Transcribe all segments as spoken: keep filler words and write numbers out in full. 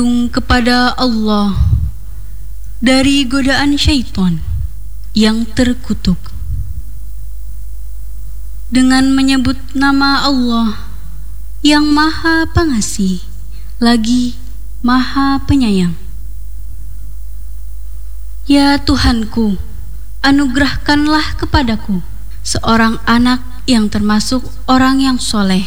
Kepada Allah dari godaan syaitan yang terkutuk, dengan menyebut nama Allah yang Maha Pengasih lagi Maha Penyayang. Ya Tuhanku, anugerahkanlah kepadaku seorang anak yang termasuk orang yang soleh.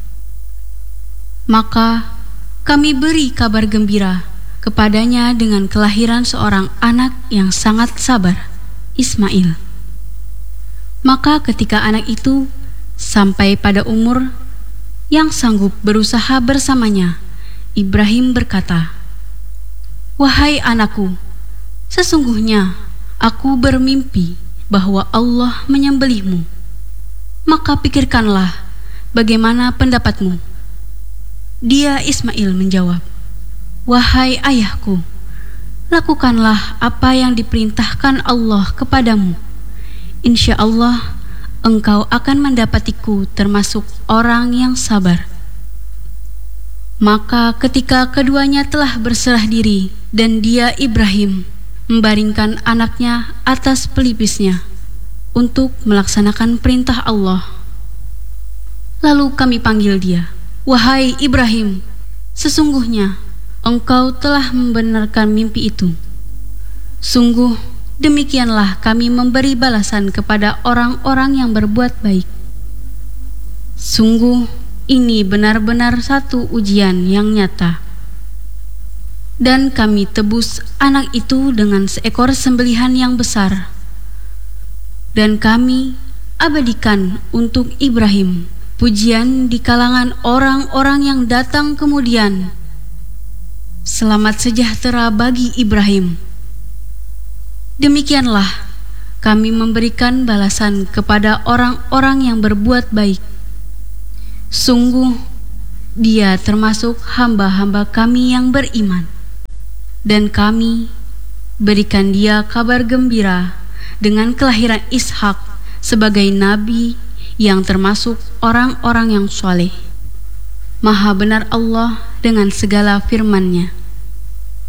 Maka kami beri kabar gembira kepadanya dengan kelahiran seorang anak yang sangat sabar, Ismail. Maka ketika anak itu sampai pada umur yang sanggup berusaha bersamanya, Ibrahim berkata, "Wahai anakku, sesungguhnya aku bermimpi bahwa Allah menyembelihmu. Maka pikirkanlah bagaimana pendapatmu." Dia Ismail menjawab, "Wahai ayahku, lakukanlah apa yang diperintahkan Allah kepadamu. Insya Allah engkau akan mendapatiku termasuk orang yang sabar." Maka ketika keduanya telah berserah diri dan dia Ibrahim membaringkan anaknya atas pelipisnya untuk melaksanakan perintah Allah, lalu kami panggil dia, "Wahai Ibrahim, sesungguhnya engkau telah membenarkan mimpi itu. Sungguh demikianlah kami memberi balasan kepada orang-orang yang berbuat baik. Sungguh ini benar-benar satu ujian yang nyata." Dan kami tebus anak itu dengan seekor sembelihan yang besar. Dan kami abadikan untuk Ibrahim pujian di kalangan orang-orang yang datang kemudian. Selamat sejahtera bagi Ibrahim. Demikianlah kami memberikan balasan kepada orang-orang yang berbuat baik. Sungguh dia termasuk hamba-hamba kami yang beriman. Dan kami berikan dia kabar gembira dengan kelahiran Ishak sebagai nabi yang termasuk orang-orang yang soleh. Maha benar Allah dengan segala firman-Nya.